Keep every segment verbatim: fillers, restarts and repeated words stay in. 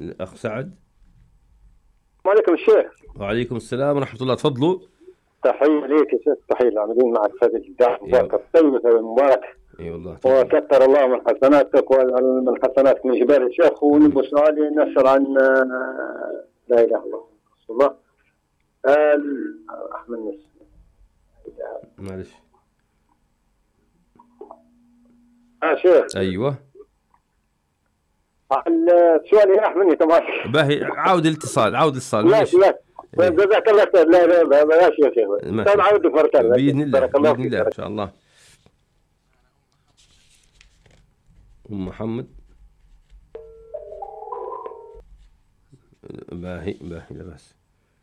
الأخ سعد. وعليكم الشيخ. وعليكم السلام ورحمة الله، تفضلوا. تحية ليك يا شيخ، تحية العاملين معك في هذه الدعوة المباركة الطيبة المباركة. اي والله. وكثر الله من حسناتك ومن حسناتك من جبال الشيخ. ونبو سؤالي نسأل عن لا إله إلا الله رسول الله. أحمد نس معلش. آه شيخ. أيوه. السؤال يا أحمد طبعا. باهي، عاود الاتصال، عاود الاتصال. لا لا جزاك الله خير. لا لا لا يا شيخ. طيب عاود مرة ثانية بإذن الله. بإذن الله إن شاء الله. أم محمد. باهي باهي لا بأس.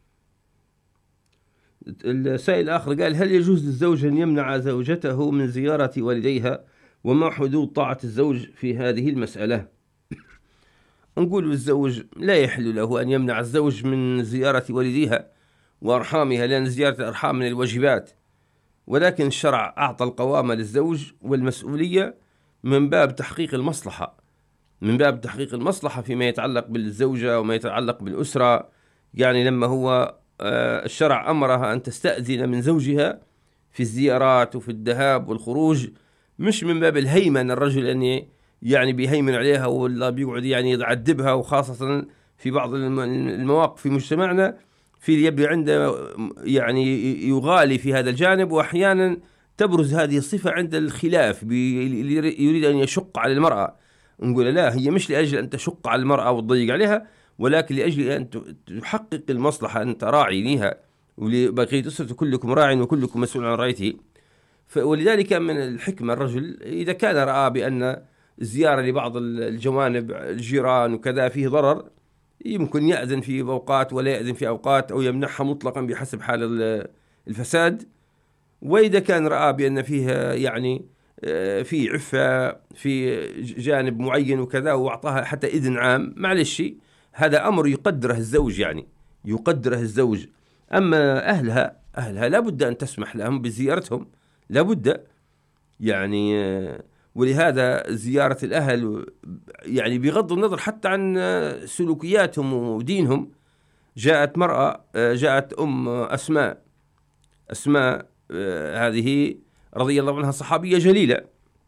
السائل الآخر قال: هل يجوز للزوج أن يمنع زوجته من زيارة والديها؟ وما حدود طاعة الزوج في هذه المسألة؟ نقول للزوج لا يحل له أن يمنع الزوج من زيارة والديها وأرحامها، لأن زيارة الأرحام من الواجبات، ولكن الشرع أعطى القوامة للزوج والمسؤولية من باب تحقيق المصلحة، من باب تحقيق المصلحة فيما يتعلق بالزوجة وما يتعلق بالأسرة. يعني لما هو الشرع أمرها أن تستأذن من زوجها في الزيارات وفي الذهاب والخروج، مش من باب الهيمن، الرجل أن يعني بيهيمن عليها ولا بيقعد يعني يعذبها، وخاصة في بعض المواقف في مجتمعنا في اللي يبدو عنده يعني يغالي في هذا الجانب، وأحيانا تبرز هذه الصفة عند الخلاف اللي يريد أن يشق على المرأة. نقول لا، هي مش لأجل أن تشق على المرأة وتضيق عليها، ولكن لأجل أن تحقق المصلحة، أنت راعي لها ولبقية أسرة، كلكم راع وكلكم مسؤول عن رعيته. ولذلك من الحكمة الرجل إذا كان رأى بأن الزيارة لبعض الجوانب الجيران وكذا فيه ضرر، يمكن يأذن في أوقات ولا يأذن في أوقات، أو يمنحها مطلقا بحسب حال الفساد. وإذا كان رأى بأن فيها يعني في عفة في جانب معين وكذا وأعطاها حتى إذن عام، معلش، هذا أمر يقدره الزوج، يعني يقدره الزوج. أما أهلها أهلها لابد أن تسمح لهم بزيارتهم، لابد يعني. ولهذا زيارة الأهل يعني بغض النظر حتى عن سلوكياتهم ودينهم. جاءت مرأة، جاءت أم أسماء أسماء هذه رضي الله عنها صحابية جليلة،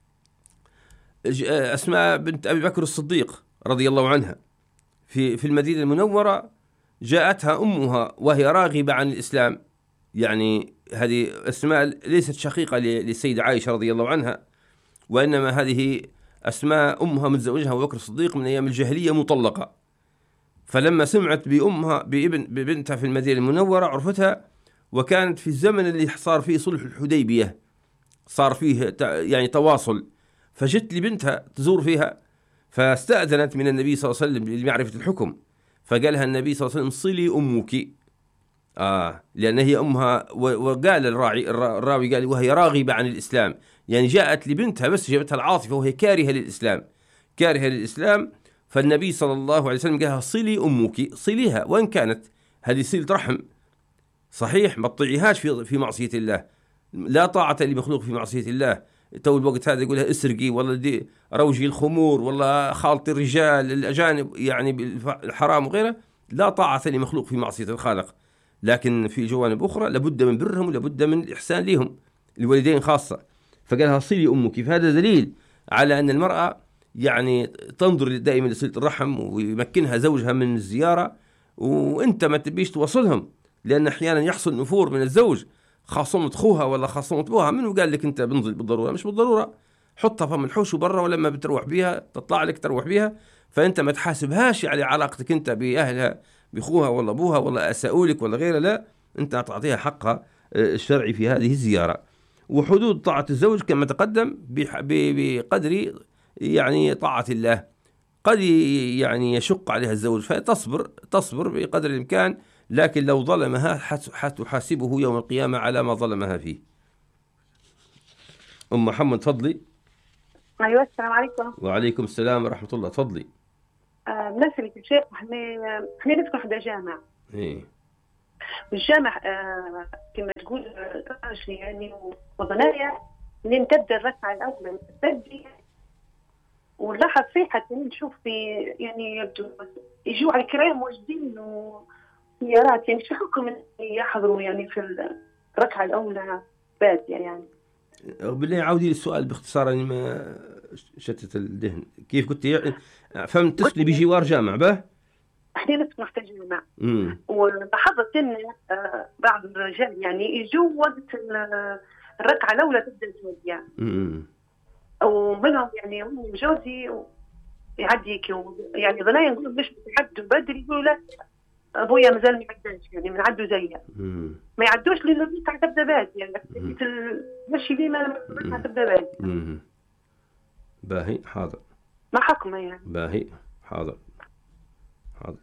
أسماء بنت أبي بكر الصديق رضي الله عنها، في في المدينة المنورة. جاءتها أمها وهي راغبة عن الإسلام. يعني هذه أسماء ليست شقيقة للسيدة عائشة رضي الله عنها، وإنما هذه أسماء أمها متزوجها أبو بكر الصديق من أيام الجاهلية مطلقة. فلما سمعت بأمها بابن ببنتها في المدينة المنورة عرفتها، وكانت في الزمن اللي صار فيه صلح الحديبية، صار فيه يعني تواصل، فجت لبنتها تزور فيها، فاستأذنت من النبي صلى الله عليه وسلم لمعرفة الحكم. فقالها النبي صلى الله عليه وسلم: صلي أمك، آه لأن هي أمها. وقال الراعي الراوي قال: وهي راغبة عن الإسلام، يعني جاءت لبنتها بس جابتها العاطفة وهي كارهة للإسلام، كارهة للإسلام. فالنبي صلى الله عليه وسلم قالها: صلي أمك، صليها، وإن كانت هذه صلة رحم صحيح، ما تطيعيهاش في في معصية الله، لا طاعة لمخلوق في معصية الله. تو الوقت هذا يقولها اسرقي، والله دي روجي الخمور، والله خالطي الرجال الأجانب يعني بالحرام وغيره، لا طاعة لمخلوق في معصية الخالق. لكن في جوانب أخرى لابد من برهم ولابد من الإحسان لهم، الوالدين خاصة. فقالها: صلي أمك. فهذا دليل على أن المرأة يعني تنظر دائما لصلة الرحم، ويمكنها زوجها من الزيارة، وأنت ما تبيش توصلهم، لأن أحيانا يحصل نفور من الزوج، خاصمة أخوها ولا خاصمة أبوها. منو قال لك أنت بنزل بالضرورة؟ مش بالضرورة، حطها فم الحوش وبرا، ولما بتروح بيها تطلع لك تروح بيها، فأنت ما تحاسبهاش على علاقتك أنت بأهلها، بأخوها ولا أبوها ولا أساؤولك ولا غيره، لا، أنت تعطيها حقها الشرعي في هذه الزيارة. وحدود طاعة الزوج كما تقدم بقدر يعني طاعة الله. قد يعني يشق عليها الزوج فتصبر تصبر بقدر الإمكان، لكن لو ظلمها حتحاسبه يوم القيامة على ما ظلمها فيه. أم محمد تفضلي. أيوة، السلام عليكم. وعليكم السلام ورحمة الله، تفضلي. آه بنسألك يا شيخ، احنا احنا نسكن حدا جامع. إيه. والجامع آه كما تقول يعني وظنايا نمتد الركعة الأولى نمتد ونلاحظ فيه حتى نشوف في يعني يبدو يجوا على الكرام موجودين وسيارات، يعني شو حكم إن يحضروا يعني في الركعة الأولى بادية يعني؟ بالله عاودي لي السؤال باختصار، يعني ما شتت الذهن. كيف قلت يعني فهمت تسكني بجوار جامع به؟ احنا نسكن محتاج جامع، امم ولاحظت ان آه بعض الرجال يعني يجوا وقت الركعة الأولى تبدأ الفاتحة، امم ومنهم يعني هم جوزي يعديك، يعني ظنايا نقول مش بتعدوا بدري، يقولوا لا ابويا مازال ما يعداش يعني بنعدوا زيها، ما يعدوش لانه الركعه تبدا باد، يعني تمشي ديما الركعه تبدا باد. باهي حاضر. ما حكمه يعني؟ باهي حاضر حاضر.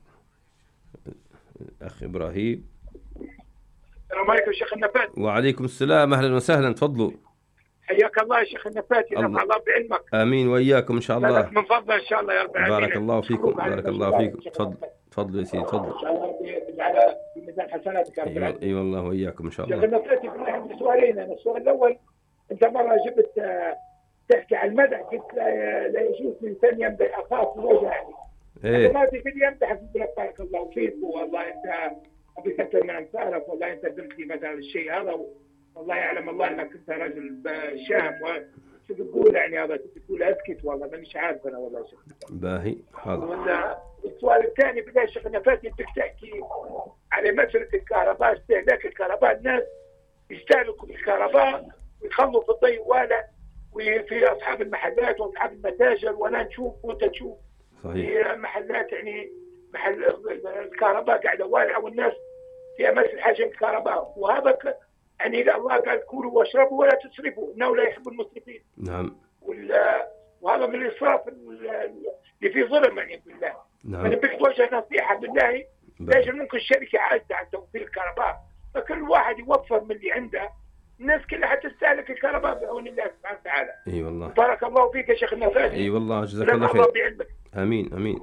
اخ ابراهيم. السلام عليكم شيخ النفاتي. وعليكم السلام، اهلا وسهلا، تفضلوا. حياك الله يا شيخ النفاتي، نفع الله بعلمك. امين واياكم ان شاء الله. من فضله ان شاء الله يا رب العالمين. بارك الله فيكم بارك الله فيكم. تفضل تفضل يا سيدي تفضل. على ميزان حسناتك يا رب العالمين. اي والله واياكم ان شاء الله. شيخ النفاتي عندي سؤالين. انا السؤال الاول، انت مره جبت تحكي عن المدح، قلت لا يجوز الانسان يمدح اخاه في وجهه يعني. ايه ما تقدر يمدحك يقول لك بارك الله فيك والله انت بكثر من امثالك، والله انت قلت لي مثلا الشيء هذا، والله يعلم الله انك انت رجل شهم، وشو بتقول يعني هذا بتقول اسكت والله مانيش عارف انا والله شيخ. باهي حاضر. ولا السؤال الثاني بالله شيخ نفاتي، انت تحكي على مساله الكهرباء، استهلاك الكهرباء، الناس يستهلكوا الكهرباء ويخلوا في الضي ولا، وفي اصحاب المحلات واصحاب المتاجر، وانا نشوف وانت تشوف صحيح في محلات يعني محل الكهرباء قاعده والعه والناس في امس الحاجه الكهرباء، وهذا يعني اذا الله قال كلوا واشربوا ولا تسرفوا انه لا يحب المسرفين. نعم. وهذا من الاسراف اللي فيه ظلم يعني بالله. نعم. انا بدي توجه نصيحه بالله، ليش ممكن الشركه عاجزه عن توفير الكهرباء، فكل واحد يوفر من اللي عنده، الناس كلها حتستهلك الكهرباء بعون الله سبحانه وتعالى. اي والله. بارك الله فيك يا شيخ النفاتي. اي والله جزاك الله خير. بعلمك. امين امين.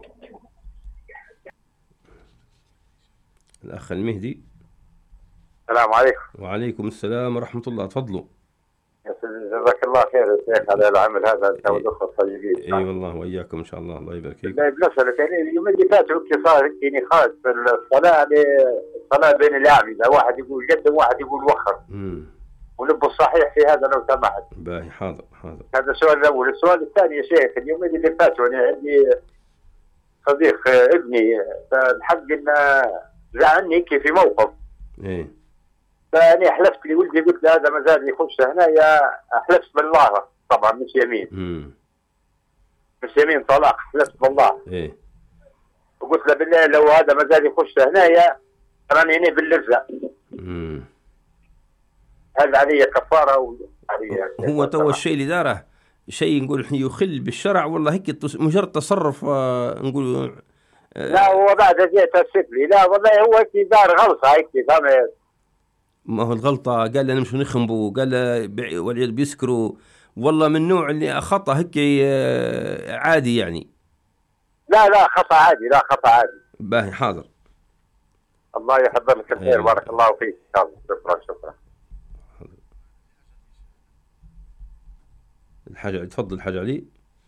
الاخ المهدي. السلام عليكم. وعليكم السلام ورحمه الله، تفضلوا. جزاك الله خير يا شيخ على العمل هذا انت والاخوه الطيبين. اي والله واياكم ان شاء الله، الله يبارك فيك. بنسألك يعني اليومين اللي فاتوا صار يعني خالص في الصلاه الصلاه بين الاعمده، واحد يقول قدم واحد يقول وخر. امم ونبغى الصحيح في هذا لو سمحت. باهي حاضر حاضر. هذا السؤال الاول. السؤال الثاني يا شيخ، اليومين اللي فاتوا انا عندي صديق ابني، فالحق انه زعلني هيك في موقف. ايه فاني حلفت لولدي، قلت له هذا ما زال يخش هنا، يا حلفت بالله طبعا مش يمين. امم مش يمين طلاق، حلفت بالله. ايه وقلت له بالله لو هذا ما زال يخش هنا يا راني هنا باللفه. امم هل علي كفاره وعلي هو تو الشيء اللي داره شيء نقول يخل بالشرع، والله هيك مجرد تصرف نقول. لا هو بعد جاء تاسف لي، لا والله هو هيك دار غلطه هيك فهمت. ما هو الغلطه قال لنا مش نخنبوا، قال والعيال بيسكروا، والله من النوع اللي خطا هيك عادي يعني. لا لا خطا عادي، لا خطا عادي. باهي حاضر. الله يحفظك الخير. بارك الله فيك. شكرا شكرا. الحاج علي تفضل. الحاج علي.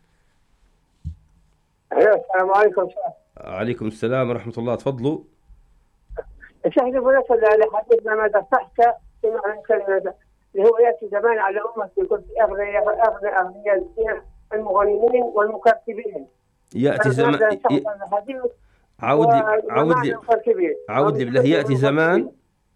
السلام عليكم. عليكم السلام ورحمة الله، تفضلوا. الشيخ يقول لك على حديثنا ماذا صحت في معنى الكلمة اللي هو يأتي زمان على أمة يكون في أغنى أغنى أغنياء المغنيين والمكتبين. يأتي زمان. عود لي عود لي عود لي بالله. يأتي زمان.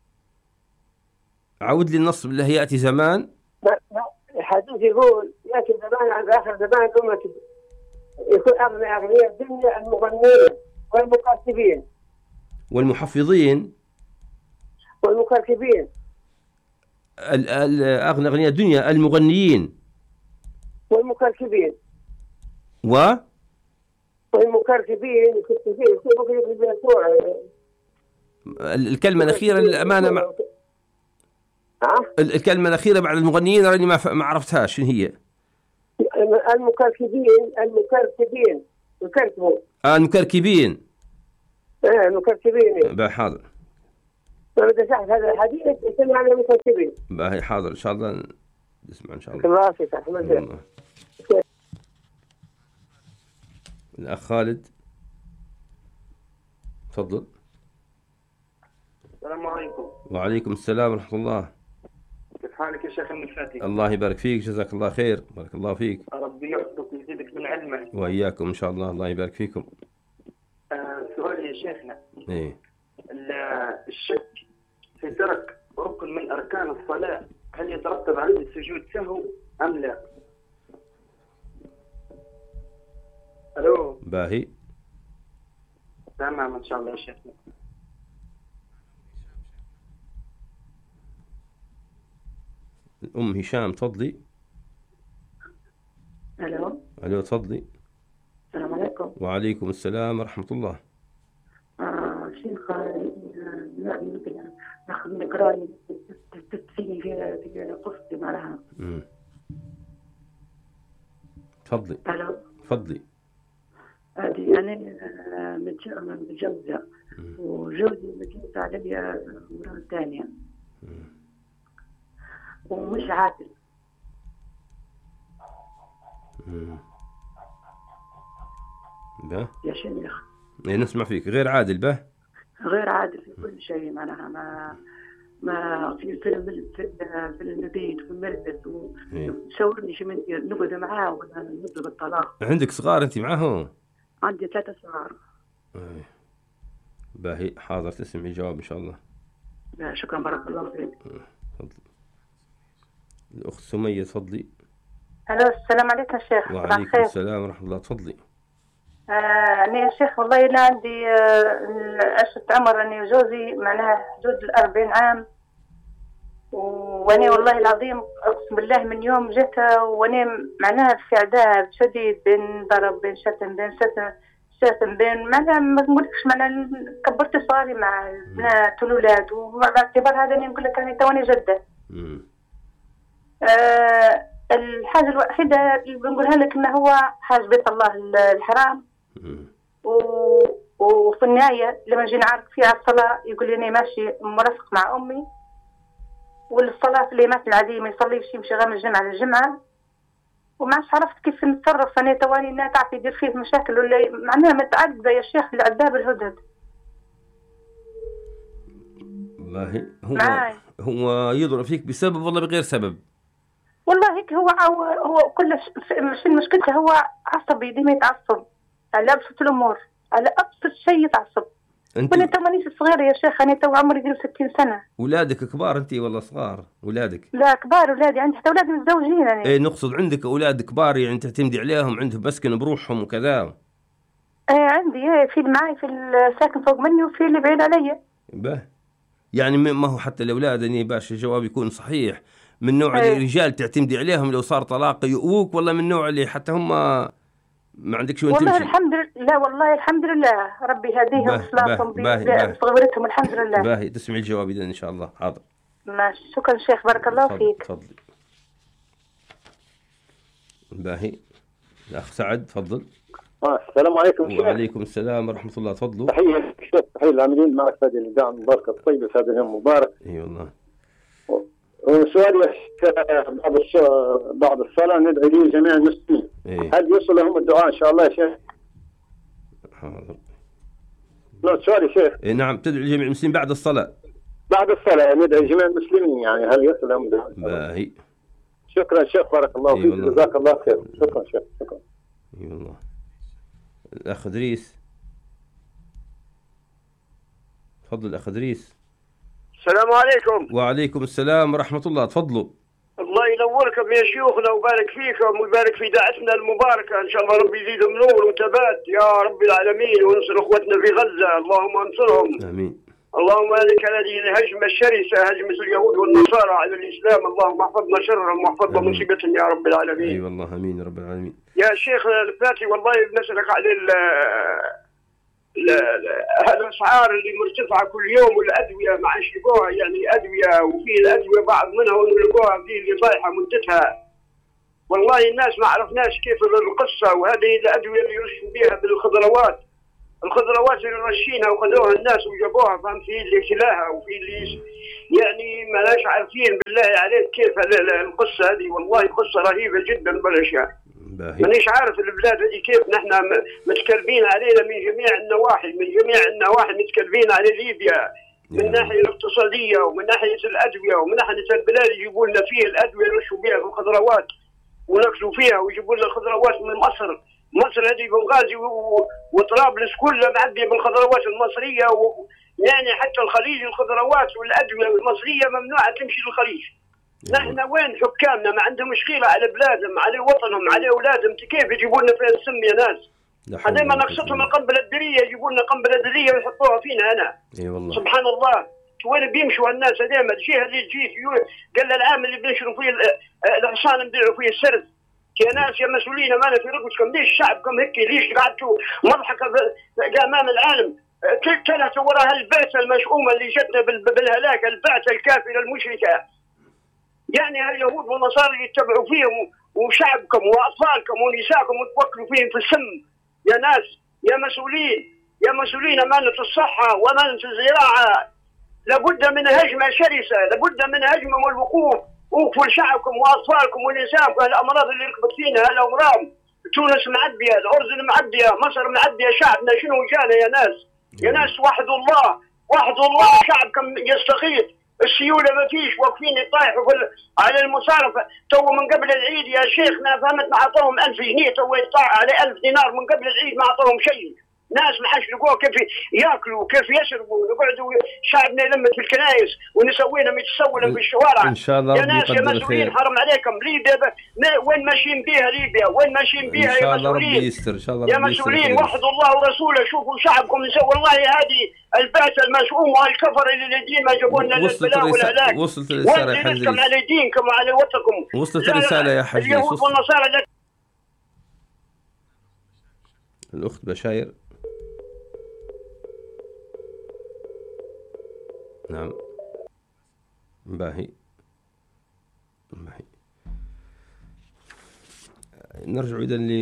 عود لي النص بالله. يأتي زمان. الحديث يقول يأتي زمان عند آخر زمان أمة يكون أغنى أغنياء الدنيا المغنيين والمكتبين والمحفظين والمكركبين. أغنى أغنياء الدنيا المغنيين والمكركبين و والمكركبين. الكلمة الأخيرة للأمانة مع... الكلمة الأخيرة بعد المغنيين راني ما, ف... ما عرفتهاش شنو هي. المكركبين المكركبين يكركبوا. آه المكركبين. ايه المكركبين. باهي حاضر. بدي أشرح هذا الحديث يسمى عن المكركبين. باهي حاضر إن شاء الله نسمع إن شاء الله. الله يسعدك. الأخ خالد تفضل. السلام عليكم. وعليكم السلام ورحمة الله. كيف حالك يا شيخ النفاتي؟ الله يبارك فيك، جزاك الله خير، بارك الله فيك. ربي يحفظك ويزيدك من علمه. وإياكم إن شاء الله، الله يبارك فيكم. آه سؤالي يا شيخنا. إيه. الشك في ترك ركن من أركان الصلاة هل يترتب عليه السجود سهو أم لا؟ ألو. باهي. تمام إن شاء الله يا شيخنا. أم هشام تفضلي. الو. الو تفضلي. السلام عليكم. وعليكم السلام ورحمة الله. آه شيخ ناخذ نقراني تتسيني في في قصتي معها. امم تفضلي. الو. تفضلي. هذه أنا متجوزة وجوزي متجوز علي مرة ثانية ومش عادل. امم به يا شيخ. إيه نسمع فيك. غير عادل به. غير عادل في كل شيء معناها ما ما في فيلم في في البيت في الملبس وشاورني شو ندير نقعد معاه ولا نطلب الطلاق. عندك صغار أنت معه؟ عندي ثلاثة صغار. ايه باهي حاضر تسمعي الجواب إن شاء الله. لا شكرا بارك الله فيك. تفضل. الأخت سمية تفضلي. الو السلام عليكم يا شيخ. وعليكم السلام ورحمة الله. تفضلي. آه أنا يا شيخ والله أنا عندي آه عشرة عمر أنا وجوزي معناها حدود الأربعين عام وأنا والله العظيم أقسم بالله من يوم جيت وأنا معناها في عذاب شديد بين ضرب بين شتم بين شتم شتم بين معناها ما نقولكش معناها كبرت صاري مع بنات والأولاد وباعتبار هذا أنا نقول لك أنا توني جدة. آه الحاجة الوحيدة اللي بنقولها لك إنه هو حاج بيت الله الحرام و... وفي النهاية لما نجي نعرف فيها الصلاة يقول لي أنا ماشي مرافق مع أمي والصلاة في اليومات العادية ما يصلي شي يمشي غير من الجمعة للجمعة وما عادش عرفت كيف نتصرف أنا تواني إنها تعرف يدير فيه مشاكل ولا معناها متعذبة يا شيخ العذاب الهدهد. والله هو هو يضرب فيك بسبب ولا بغير سبب؟ والله هيك هو هو, هو كل شيء مشكلته هو عصبي ديما يتعصب على أبسط الأمور على أبسط شيء يتعصب. وأنا تو مانيش صغيرة يا شيخ أنا تو عمري يجري ستين سنة. أولادك كبار أنتي ولا صغار؟ أولادك؟ لا كبار أولادي عندي حتى أولادي متزوجين أنا. إيه نقصد عندك أولاد كبار يعني تعتمدي عليهم عندهم مسكن بروحهم وكذا. إيه عندي إيه في اللي معي في الساكن فوق مني وفي اللي بعيد علي. به يعني ما هو حتى الأولاد يعني باش الجواب يكون صحيح من نوع أيه. الرجال تعتمدي عليهم لو صار طلاق يؤوك ولا من نوع اللي حتى هم ما عندك شو والله تمشي؟ الحمد لله لا والله الحمد لله ربي هديهم وصلاتهم بصغيرتهم الحمد لله. باهي تسمعي الجواب إذا إن شاء الله. حاضر ماشي شكرا شيخ بارك الله تفضل. فيك. تفضلي. باهي الأخ سعد تفضل. السلام عليكم. وعليكم السلام ورحمة الله. تفضلوا. تحية للشيخ تحية العاملين معك في هذه الإذاعة المباركة الطيبة في هذا اليوم المبارك. اي والله. وسؤالي بعد بعد الصلاة ندعي لي جميع المسلمين. إيه؟ هل يوصل لهم الدعاء إن شاء الله يا شيخ؟ حاضر. لا سؤالي شيخ. إيه نعم تدعو جميع المسلمين بعد الصلاة. بعد الصلاة ندعي جميع المسلمين يعني هل يوصل لهم الدعاء؟ باهي. شكرا شيخ بارك الله فيك جزاك الله خير. شكرا شيخ شكرا. اي والله. الأخ إدريس تفضل. الأخ إدريس. السلام عليكم. وعليكم السلام ورحمة الله. تفضلوا. الله ينوركم يا شيوخنا ويبارك فيكم ويبارك في دعتنا المباركة إن شاء الله ربي يزيدهم نور وثبات يا رب العالمين وانصر أخوتنا في غزة اللهم انصرهم. آمين. اللهم هلك هذه الهجمة الشرسة هجمة اليهود والنصارى على الإسلام اللهم احفظنا شرهم واحفظنا مصيبتهم يا رب العالمين. أي والله آمين يا رب العالمين. يا شيخ الفاتي والله بنسألك على ال الأسعار اللي مرتفعة كل يوم والأدوية مع يشربوها يعني أدوية وفي الأدوية بعض منها ونلقوها في اللي ضايحة مدتها. والله الناس ما عرفناش كيف القصة وهذه الأدوية اللي يرشوا بها بالخضروات. الخضروات اللي رشينها وخذوها الناس وجابوها فهم في اللي شلاها وفي اللي يعني ما لاش عارفين بالله عليك كيف القصة هذه والله قصة رهيبة جدا بالأشياء. مانيش عارف البلاد هذه كيف نحن متكلفين علينا من جميع النواحي، من جميع النواحي متكلفين على ليبيا من الناحيه الاقتصاديه ومن ناحيه الادويه ومن ناحيه البلاد يجيبوا لنا فيه الادويه نرشوا بها في الخضروات وناكلوا فيها ويجيبوا لنا الخضروات من مصر. مصر هذه بنغازي وطرابلس كلها معبيه بالخضروات المصريه و... يعني حتى الخليج الخضروات والادويه المصريه ممنوعه تمشي للخليج. نحن وين حكامنا ما عندهم مشكله على بلادهم على وطنهم على اولادهم، كيف يجيبوا لنا فيها السم يا ناس؟ هذا ما نقصتهم القنبله الذريه، يجيبوا لنا قنبله ذريه ويحطوها فينا هنا. اي والله سبحان الله، وين بيمشوا الناس هذول؟ الشيء اللي تجي قال العام اللي بنشروا فيه الحصان نبيعوا فيه السرد. يا ناس يا مسؤولين ما في رقبتكم، ليش شعبكم هيك؟ ليش قعدتوا مضحكه امام العالم؟ تلت وراء هالبعثه المشؤومه اللي جتنا بالهلاك، البعثه الكافره المشركه. يعني هاليهود والنصارى اللي يتبعوا فيهم وشعبكم واطفالكم ونساءكم وتوكلوا فيهم في السم. يا ناس يا مسؤولين يا مسؤولين امانه الصحه وامانه الزراعه، لابد من هجمه شرسه، لابد من هجمه والوقوف. وقفوا لشعبكم واطفالكم ونساءكم. الامراض اللي ركبت فينا هالامراض، تونس معبيه، الاردن معبيه، مصر معبيه، شعبنا شنو جانا يا ناس؟ يا ناس وحد الله وحد الله، شعبكم يستغيث. السيوله ما فيش، واقفين يطايحوا على المصارفه. تو من قبل العيد يا شيخنا فهمت ما اعطوهم ألف جنيه، تو يطاع على ألف دينار من قبل العيد ما اعطوهم شيء. ناس ما حش لقوه كيف ياكلوا كيف يشربوا، يقعدوا شعبنا يلمت في الكنائس ونسوينا يتسولن في الشوارع. ان شاء الله يا ناس يا مسؤولين حرم عليكم. ليبيا وين ماشيين بيها؟ ليبيا وين ماشيين بيها يا مسؤولين؟ يستر. ان شاء الله يا مسؤولين وحدوا الله ورسوله، شوفوا شعبكم. والله هذه البعثه المشؤومه والكفر اللي الدين ما جابوا لنا البلاء والهلاك. وصلت الرساله يا حجري، على دينكم وعلى وطنكم. وصلت الرساله يا حجري. اليهود والنصارى. الاخت بشاير. نعم باهي باهي. نرجع إذا ل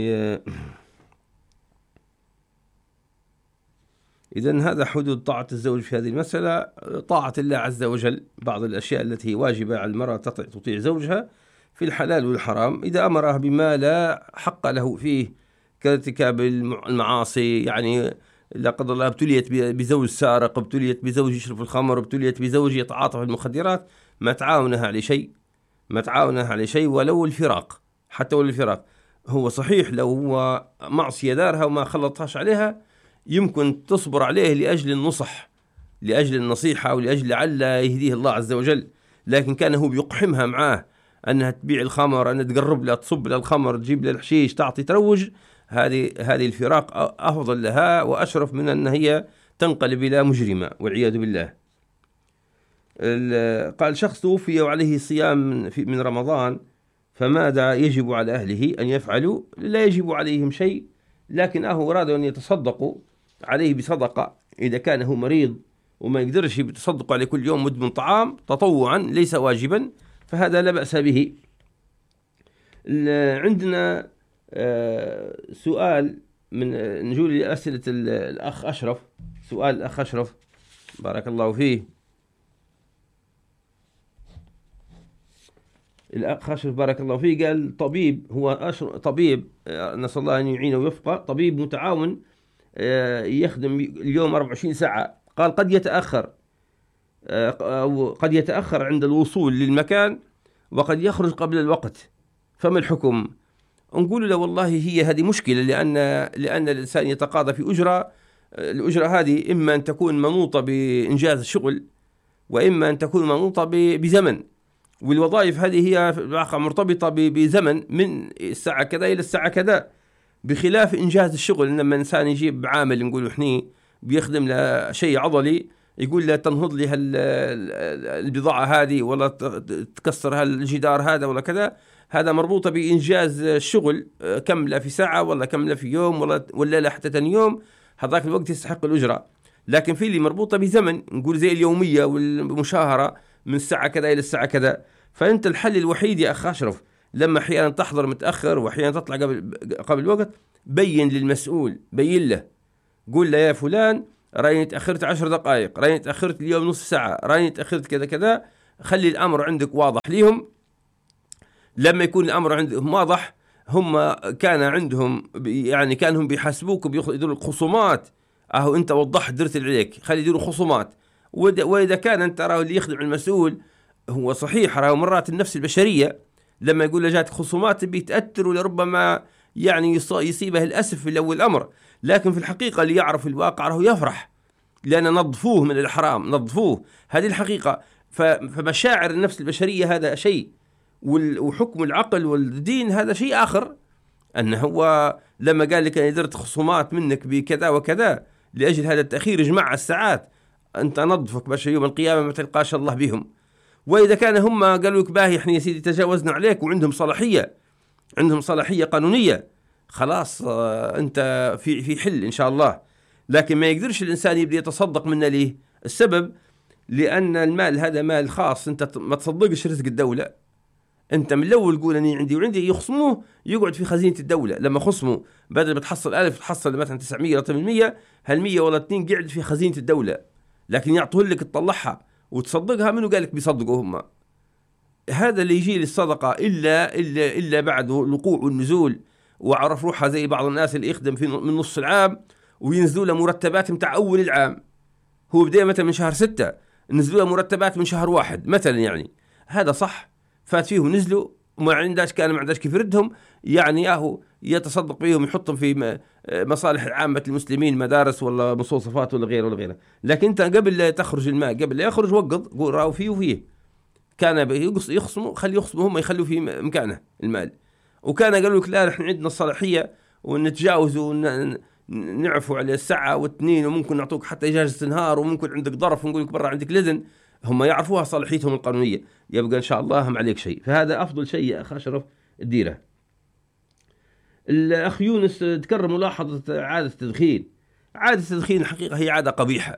إذا هذا حدود طاعة الزوج في هذه المسألة. طاعة الله عز وجل، بعض الأشياء التي واجبة على المرأة تطيع زوجها في الحلال والحرام. إذا أمرها بما لا حق له فيه كارتكاب المعاصي، يعني لا قدر الله ابتليت بزوج سارق، ابتليت بزوج يشرب الخمر، ابتليت بزوج يتعاطى في المخدرات، ما تعاونها على شيء، ما تعاونها على شيء ولو الفراق، حتى ولو الفراق. هو صحيح لو هو معصية دارها وما خلطهاش عليها يمكن تصبر عليه لأجل النصح، لأجل النصيحة ولأجل لعل يهديه الله عز وجل. لكن كان هو بيقحمها معاه أنها تبيع الخمر، أنها تقرب لها، تصب لها الخمر، تجيب لها الحشيش، تعطي تروج. هذه هذه الفراق أفضل لها وأشرف من أن هي تنقلب إلى مجرمة والعياذ بالله. قال شخص توفي وعليه صيام من رمضان، فماذا يجب على أهله أن يفعلوا؟ لا يجب عليهم شيء، لكن أهو أرادوا أن يتصدقوا عليه بصدقة. إذا كان هو مريض وما يقدرش يتصدقوا عليه كل يوم مد من طعام تطوعا ليس واجبا، فهذا لا بأس به. عندنا سؤال من نجول لأسئلة الأخ أشرف. سؤال الأخ أشرف بارك الله فيه. الأخ أشرف بارك الله فيه قال طبيب، هو أشرف طبيب نسأل الله أن يعينه ويوفقه، طبيب متعاون يخدم اليوم أربعة وعشرين ساعة. قال قد يتأخر أو قد يتأخر عند الوصول للمكان وقد يخرج قبل الوقت، فما الحكم؟ نقول له والله هي هذه مشكلة، لأن لأن الإنسان يتقاضى في أجرة. الأجرة هذه إما أن تكون منوطة بإنجاز الشغل، وإما أن تكون منوطة بزمن. والوظائف هذه هي في الواقع مرتبطة بزمن من الساعة كذا إلى الساعة كذا، بخلاف إنجاز الشغل. إنما إنسان يجيب عامل نقول إحنا بيخدم له شيء عضلي، يقول له تنهض لي البضاعة هذه ولا تكسر هالجدار هذا ولا كذا، هذا مربوطة بإنجاز الشغل كمله في ساعة ولا كمله في يوم ولا ولا لا حتى ثاني يوم، هذاك الوقت يستحق الأجرة. لكن في اللي مربوطة بزمن نقول زي اليومية والمشاهرة من الساعة كذا إلى الساعة كذا. فأنت الحل الوحيد يا أخ أشرف لما أحيانا تحضر متأخر وأحيانا تطلع قبل قبل الوقت، بين للمسؤول، بين له، قول له يا فلان رأيني تأخرت عشر دقائق، رأيني تأخرت اليوم نصف ساعة، رأيني تأخرت كذا كذا. خلي الأمر عندك واضح ليهم. لما يكون الأمر عندهم واضح هم كان عندهم يعني كانهم بيحاسبوك وبيديروا خصومات، اهو انت وضحت درت عليك، خلي يديروا خصومات. واذا كان انت راهو اللي يخدم المسؤول هو صحيح، راهو مرات النفس البشريه لما يقول له جاتك خصومات بيتاثر ولربما يعني يصيبه الاسف في الاول الامر، لكن في الحقيقه اللي يعرف الواقع راهو يفرح لان نظفوه من الحرام، نظفوه، هذه الحقيقه. فمشاعر النفس البشريه هذا شيء، وحكم العقل والدين هذا شيء آخر. أنه هو لما قال لك أنا درت خصومات منك بكذا وكذا لأجل هذا التأخير يجمع الساعات، أنت نظفك باش يوم القيامة ما تلقاش الله بهم. وإذا كان هم قالوا لك باهي إحنا يا سيدي تجاوزنا عليك وعندهم صلاحية، عندهم صلاحية قانونية، خلاص أنت في في حل إن شاء الله. لكن ما يقدرش الإنسان يبدأ يتصدق منه. ليه؟ السبب لأن المال هذا مال خاص، أنت ما تصدقش رزق الدولة. انت من الاول تقول اني عندي وعندي، يخصموه يقعد في خزينه الدوله. لما خصموا بدل ما تحصل ألف تحصل مثلا تسعمية ولا ثمانمية، هالمية ولا اثنين قعد في خزينه الدوله، لكن يعطوه لك تطلعها وتصدقها. منو قال لك بيصدقوا هم؟ هذا اللي يجي للصدقه الا الا الا بعد الوقوع والنزول، وعرف روحها زي بعض الناس اللي يخدم في من نص العام وينزلوا له مرتبات متاع اول العام، هو بدا مثلا من شهر ستة نزلوا له مرتبات من شهر واحد مثلا، يعني هذا صح؟ فات فيهم نزلوا وما عنداش، كان ما عنداش كيف يردهم، يعني ياهو يتصدق بهم يحطهم في مصالح عامة المسلمين، مدارس ولا مستوصفات ولا غيره ولا غيره. لكن انت قبل لا تخرج الماء، قبل لا يخرج وقض، قول راهو فيه وفيه، كان يخصموا خلي يخصموا هم يخلوا في مكانه المال. وكان قالوا لك لا نحن عندنا الصلاحية ونتجاوزوا ونعفوا على الساعة واثنين، وممكن نعطوك حتى إجازة نهار، وممكن عندك ظرف ونقول لك برا عندك لذن. هم يعرفوها صلاحيتهم القانونية، يبقى إن شاء الله هم عليك شيء. فهذا أفضل شيء يا أخ أشرف الديرة. الأخ يونس تكرر ملاحظة عادة التدخين. عادة التدخين الحقيقة هي عادة قبيحة،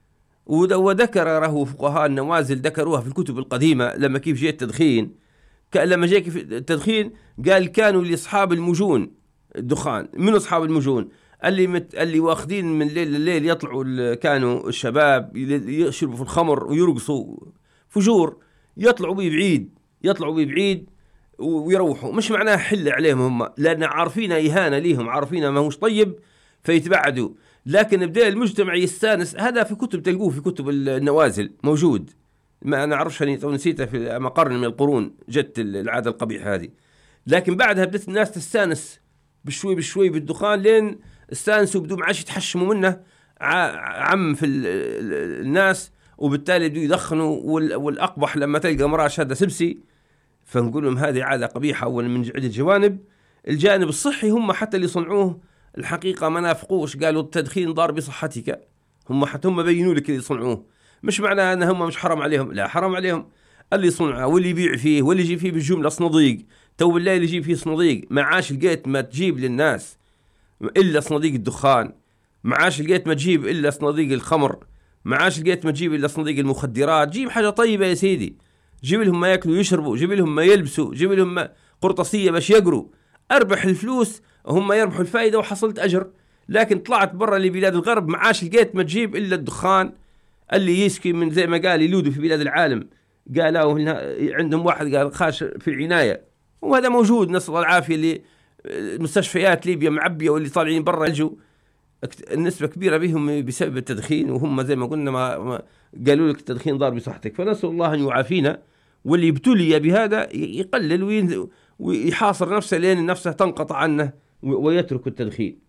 وذكره فقهاء النوازل ذكروها في الكتب القديمة. لما كيف جاء التدخين، لما جاء التدخين قال كانوا لأصحاب المجون الدخان. من أصحاب المجون؟ اللي مت... اللي واخدين من ليل لليل يطلعوا، كانوا الشباب يشربوا في الخمر ويرقصوا فجور، يطلعوا بيه بعيد، يطلعوا بيه بعيد ويروحوا. مش معناه حل عليهم هم، لأن عارفين إهانة ليهم، عارفين ما هوش طيب فيتبعدوا. لكن بدأ المجتمع يستانس. هذا في كتب تلقوه في كتب النوازل موجود، ما أنا أعرفش أني نسيته في مقرن من القرون جت العادة القبيحة هذه. لكن بعدها بدأت الناس تستانس بشوي بشوي بالدخان، لين استانسوا بدون ما عادش يتحشموا منه عم في الناس، وبالتالي بدوا يدخنوا. والأقبح لما تلقى امرأة شادة سبسي، فنقول لهم هذه عادة قبيحة. أولا من عدة جوانب، الجانب الصحي هم حتى اللي صنعوه الحقيقة ما نافقوش، قالوا التدخين ضار بصحتك. هم حتى هم بينوا لك اللي صنعوه، مش معناه أن هم مش حرام عليهم، لا حرام عليهم. اللي صنعه واللي يبيع فيه واللي يجيب فيه بالجملة صناديق، تو بالله اللي يجيب فيه صناديق ما عاش لقيت ما تجيب للناس إلا صناديق الدخان، ما عاش لقيت ما تجيب إلا صناديق الخمر، ما عاش لقيت ما تجيب إلا صناديق المخدرات. جيب حاجة طيبة يا سيدي، جيب لهم ما يأكلوا ويشربوا، جيب لهم ما يلبسوا، جيب لهم ما قرطاسية باش يقروا، أربح الفلوس هم يربحوا الفائدة وحصلت أجر. لكن طلعت برا لبلاد الغرب ما عاش لقيت ما تجيب إلا الدخان اللي يسكي من زي ما قال يلودوا في بلاد العالم. قالوا عندهم واحد قال خاش في العناية، وهذا موجود نسأل الله العافية. اللي مستشفيات ليبيا معبية واللي طالعين برا يلجوا النسبة كبيرة بهم بسبب التدخين، وهم زي ما قلنا ما, ما قالوا لك التدخين ضار بصحتك. فنسأل الله أن يعافينا، واللي يبتلي بهذا يقلل ويحاصر نفسه لين نفسه تنقطع عنه ويترك التدخين.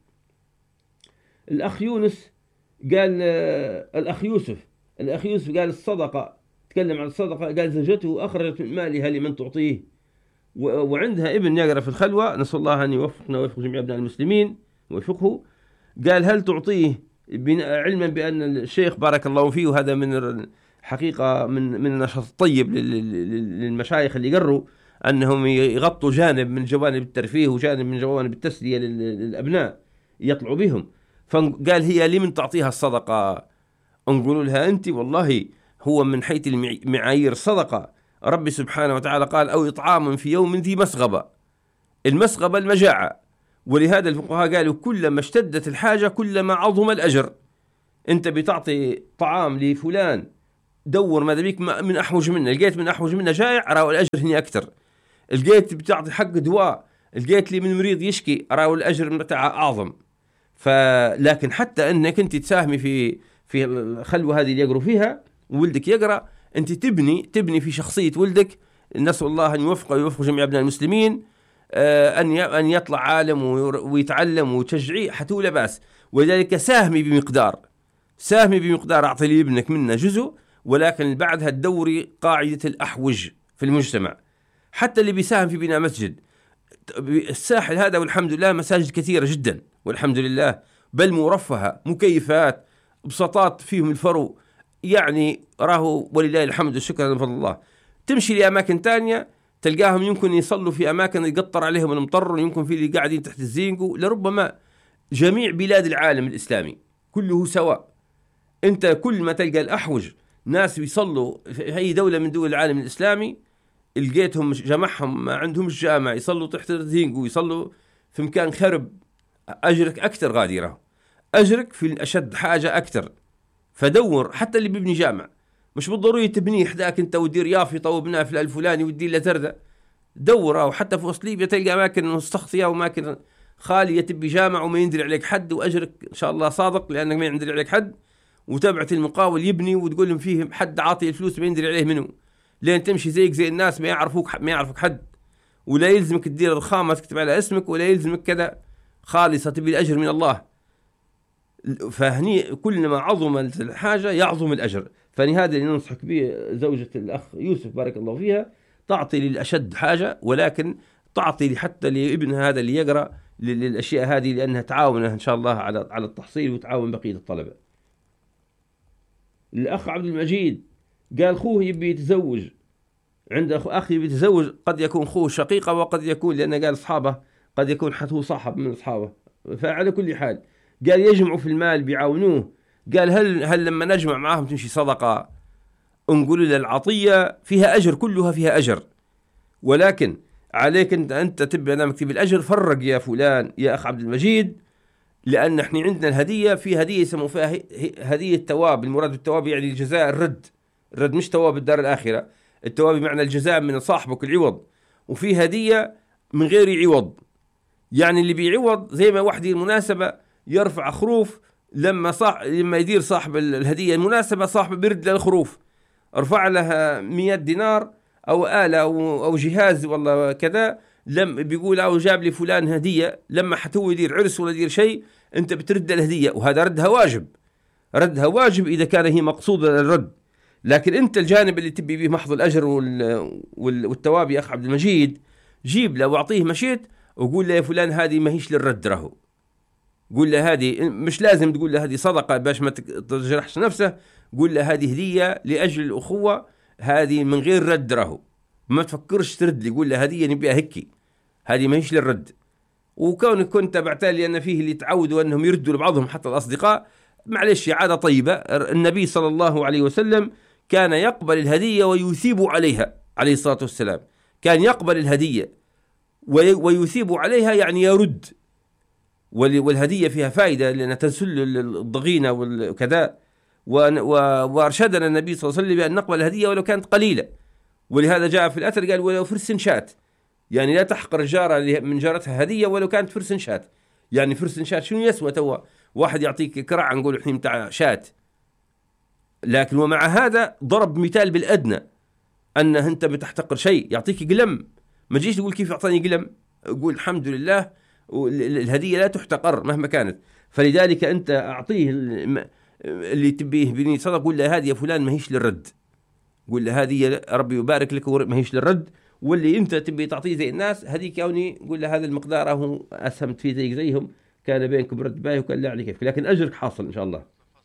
الأخ يونس قال الأخ يوسف الأخ يوسف قال الصدقة، تكلم عن الصدقة، قال زوجته أخرجت من مالها لمن تعطيه، وعندها ابن يقرأ في الخلوة. نسأل الله أن يوفقنا ويوفق جميع أبناء المسلمين ويوفقه. قال هل تعطيه علما بأن الشيخ بارك الله فيه، وهذا من حقيقة من من النشاط الطيب للمشايخ اللي يقروا أنهم يغطوا جانب من جوانب الترفيه وجانب من جوانب التسلية للأبناء يطلعوا بهم. فقال هي لمن تعطيها الصدقة؟ نقول لها أنت والله هو من حيث المعايير الصدقة ربي سبحانه وتعالى قال أو إطعام في يوم ذي مسغبة. المسغبة المجاعة، ولهذا الفقهاء قالوا كلما اشتدت الحاجة كلما عظم الأجر. أنت بتعطي طعام لفلان، دور ماذا بيك من أحوج منه، لقيت من أحوج منه جائع راهو الأجر هنا أكثر. لقيت بتعطي حق دواء لقيت لي من مريض يشكي أراه الأجر بتاعه أعظم. فلكن حتى أنك أنت تساهمي في في الخلوة هذه اللي يقروا فيها وولدك يقرأ، أنت تبني تبني في شخصية ولدك. نسأل الله أن يوفقه ويوفق جميع أبناء المسلمين أن أن يطلع عالم ويتعلم وتشجيع حتى لا بأس. ولذلك ساهمي بمقدار ساهمي بمقدار أعطي لابنك منا جزء، ولكن بعدها تدوري قاعدة الأحوج في المجتمع. حتى اللي بيساهم في بناء مسجد الساحل هذا، والحمد لله مساجد كثيرة جدا والحمد لله، بل مرفهة، مكيفات، بساطات فيهم الفرو، يعني راهو ولله الحمد والشكر بفضل الله. تمشي لأماكن تانية تلقاهم يمكن يصلوا في أماكن يقطر عليهم المطر، يمكن في اللي قاعدين تحت الزينقو. لربما جميع بلاد العالم الإسلامي كله سواء. أنت كل ما تلقى الأحوج ناس بيصلوا في أي دولة من دول العالم الإسلامي، لقيتهم جمعهم ما عندهمش جامع يصلوا تحت الزينقو، يصلوا في مكان خرب، أجرك أكثر غادرة، أجرك في الأشد حاجة أكثر. فدور حتى اللي بيبني جامع مش بالضروري تبنيه حداك أنت ودير يافطة وبناء في الفلاني ودي له زردة. دور، أو حتى في وسط ليبيا تلقى أماكن مستخفية وأماكن خالية تبي جامع وما يندري عليك حد، وأجرك إن شاء الله صادق لأنك ما يندري عليك حد. وتبعت المقاول يبني وتقول لهم فيه حد عاطي الفلوس ما يندري عليه منه، لين تمشي زيك زي الناس ما يعرفوك ما يعرفك حد، ولا يلزمك تدير الخامة تكتب على اسمك، ولا يلزمك كذا، خالصة تبي الأجر من الله. فهني كلما عظم الحاجة يعظم الأجر. فهذا اللي ننصحك به زوجة الأخ يوسف بارك الله فيها، تعطي للأشد حاجة، ولكن تعطي حتى لابنها هذا اللي يقرأ للأشياء هذه، لأنها تعاونها إن شاء الله على على التحصيل وتعاون بقية الطلبة. الأخ عبد المجيد قال خوه يبي يتزوج، عند أخي يبي يتزوج، قد يكون خوه شقيقة وقد يكون لأنه قال أصحابه قد يكون حتى هو صاحب من أصحابه. فعلى كل حال قال يجمعوا في المال بيعاونوه. قال هل هل لما نجمع معهم تمشي صدقة؟ نقول له العطية فيها أجر، كلها فيها أجر، ولكن عليك أنت أنت تبي أنا مكتب الأجر. فرق يا فلان يا أخ عبد المجيد، لأن احنا عندنا الهدية، في هدية يسموا فيها هدية تواب. المراد بالتواب يعني الجزاء، الرد الرد مش تواب الدار الآخرة، التواب بمعنى الجزاء من صاحبك العوض. وفي هدية من غير عوض، يعني اللي بيعوض زي ما واحد المناسبة يرفع خروف، لما صاح لما يدير صاحب الهدية المناسبة صاحبه بيرد للخروف، ارفع لها مئة دينار أو آلة أو أو جهاز والله كذا، لم بيقول أو جاب لي فلان هدية، لما حتو يدير عرس ولا يدير شيء أنت بترد الهدية، وهذا ردها واجب، ردها واجب إذا كان هي مقصودة للرد. لكن أنت الجانب اللي تبي به محض الأجر والتواب يا أخ عبد المجيد، جيب له واعطيه مشيت وقول له يا فلان هذه ما هيش للرد رهو، قول له هذه مش لازم تقول له هذه صدقة باش ما تجرحش نفسه، قول له هذه هدية لأجل الأخوة، هذه من غير رد رهو، ما تفكرش ترد لي، قول له هدية نبيها هكي، هذه ما هيش للرد. وكونك كنت بعتالي أن فيه اللي تعودوا أنهم يردوا لبعضهم حتى الأصدقاء، معلش عادة طيبة. النبي صلى الله عليه وسلم كان يقبل الهدية ويثيب عليها عليه الصلاة والسلام، كان يقبل الهدية ويثيب عليها يعني يرد، والهدية فيها فائدة لأنها تنسل الضغينة وكذا. وارشدنا النبي صلى الله عليه وسلم بأن نقبل الهدية ولو كانت قليلة، ولهذا جاء في الأثر قال ولو فرس شات، يعني لا تحقر الجارة من جارتها هدية ولو كانت فرس شات. يعني فرس شات شنو يسوى توا؟ واحد يعطيك كرع نقول الحين متاع شات، لكن ومع هذا ضرب مثال بالأدنى أنه أنت بتحتقر شيء، يعطيك قلم، ما تجيش تقول كيف أعطاني قلم، قول الحمد لله، الهدية لا تحتقر مهما كانت. فلذلك أنت أعطيه اللي تبيه بني صدق، قول له هذه يا فلان ما هيش للرد، قول له هذه ربي يبارك لك ما هيش للرد. واللي أنت تبي تعطيه زي الناس هذيك كوني قول له هذا المقدار هو أسهمت فيه زيك زيهم، كان بينكم رد باهي وكان لا عليك كيف، لكن أجرك حاصل إن شاء الله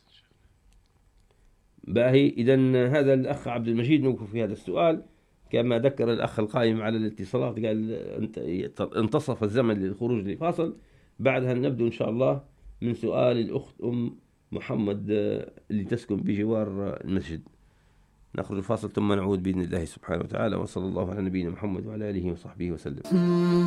باهي. إذن هذا الأخ عبد المجيد نوقف في هذا السؤال. كما ذكر الأخ القائم على الاتصالات قال انتصف الزمن للخروج لفاصل، بعدها نبدأ إن شاء الله من سؤال الأخت أم محمد اللي تسكن بجوار المسجد. نخرج الفاصل ثم نعود بإذن الله سبحانه وتعالى، وصلى الله على نبينا محمد وعلى آله وصحبه وسلم.